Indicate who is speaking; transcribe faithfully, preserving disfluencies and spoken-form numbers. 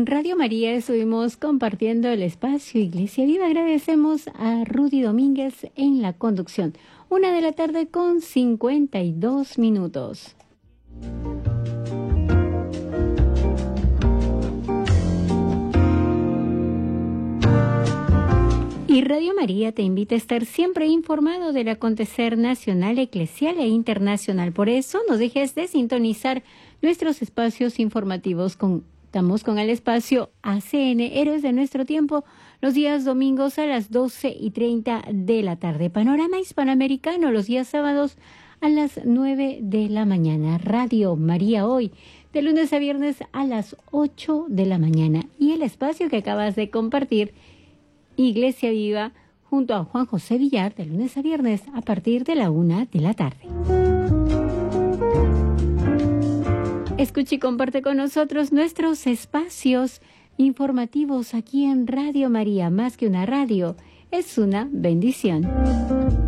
Speaker 1: Radio María estuvimos compartiendo el espacio Iglesia Viva. Agradecemos a Rudy Domínguez en la conducción. Una de la tarde con cincuenta y dos minutos. Y Radio María te invita a estar siempre informado del acontecer nacional, eclesial e internacional. Por eso no dejes de sintonizar nuestros espacios informativos. Contamos con el espacio A C N, Héroes de Nuestro Tiempo, los días domingos a las doce y treinta de la tarde. Panorama Hispanoamericano los días sábados a las nueve de la mañana. Radio María Hoy, de lunes a viernes a las ocho de la mañana. Y el espacio que acabas de compartir, Iglesia Viva, junto a Juan José Villar, de lunes a viernes a partir de la una de la tarde. Escucha y comparte con nosotros nuestros espacios informativos aquí en Radio María. Más que una radio, es una bendición.